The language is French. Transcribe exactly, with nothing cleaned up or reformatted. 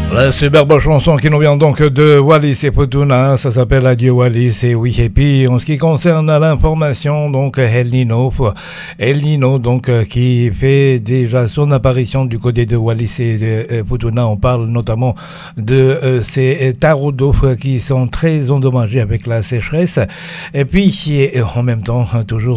La superbe chanson qui nous vient donc de Wallis et Futuna, ça s'appelle Adieu Wallis, et oui, et puis en ce qui concerne l'information, donc El Nino, El Nino donc qui fait déjà son apparition du côté de Wallis et Futuna. On parle notamment de euh, ces tarots d'eau qui sont très endommagés avec la sécheresse, et puis en même temps toujours